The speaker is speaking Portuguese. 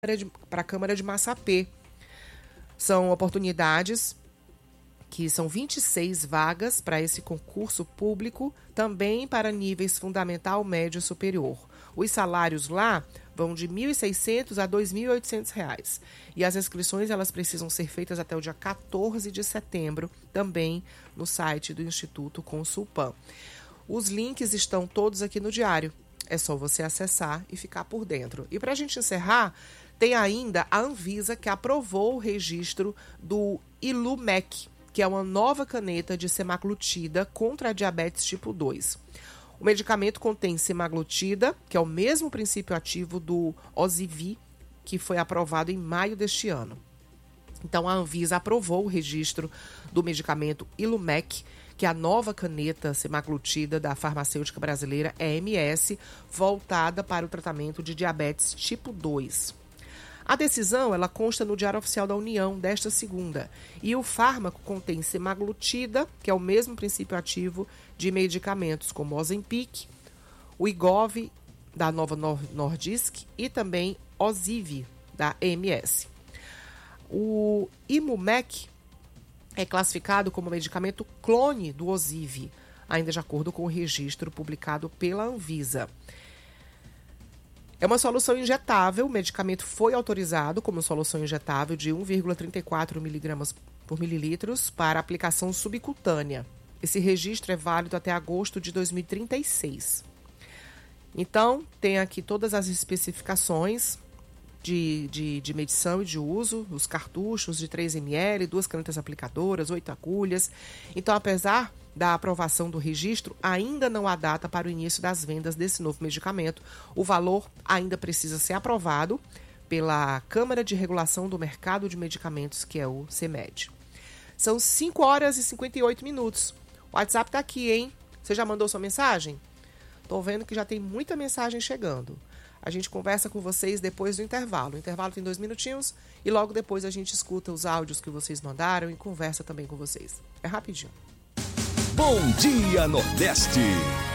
para a Câmara de Massapê. São oportunidades que são 26 vagas para esse concurso público, também para níveis fundamental, médio e superior. Os salários lá vão de R$ 1.600 a R$ 2.800. E as inscrições elas precisam ser feitas até o dia 14 de setembro, também no site do Instituto Consulpan. Os links estão todos aqui no diário. É só você acessar e ficar por dentro. E para a gente encerrar, tem ainda a Anvisa, que aprovou o registro do Ilumec, que é uma nova caneta de semaglutida contra a diabetes tipo 2. O medicamento contém semaglutida, que é o mesmo princípio ativo do Ozivy, que foi aprovado em maio deste ano. Então, a Anvisa aprovou o registro do medicamento Ilumec, que é a nova caneta semaglutida da farmacêutica brasileira EMS, voltada para o tratamento de diabetes tipo 2. A decisão ela consta no Diário Oficial da União desta segunda, e o fármaco contém semaglutida, que é o mesmo princípio ativo de medicamentos como Ozempic, o Wegovy da Novo Nordisk e também Ozivy da EMS. O Ilumec é classificado como medicamento clone do Ozivy, ainda de acordo com o registro publicado pela Anvisa. É uma solução injetável, o medicamento foi autorizado como solução injetável de 1,34 mg por mililitros para aplicação subcutânea. Esse registro é válido até agosto de 2036. Então, tem aqui todas as especificações de medição e de uso, os cartuchos de 3 ml, 2 canetas aplicadoras, 8 agulhas. Então, apesar da aprovação do registro, ainda não há data para o início das vendas desse novo medicamento. O valor ainda precisa ser aprovado pela Câmara de Regulação do Mercado de Medicamentos, que é o CMED. São 5 horas e 58 minutos. O WhatsApp está aqui, hein? Você já mandou sua mensagem? Estou vendo que já tem muita mensagem chegando. A gente conversa com vocês depois do intervalo. O intervalo tem 2 minutinhos e logo depois a gente escuta os áudios que vocês mandaram e conversa também com vocês. É rapidinho. Bom Dia Nordeste.